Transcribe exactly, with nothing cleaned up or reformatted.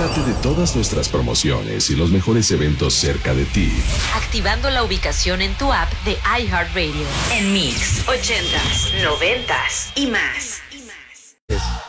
Entérate de todas nuestras promociones y los mejores eventos cerca de ti. Activando la ubicación en tu app de iHeartRadio. En Mix, ochentas, noventas y más. Y más.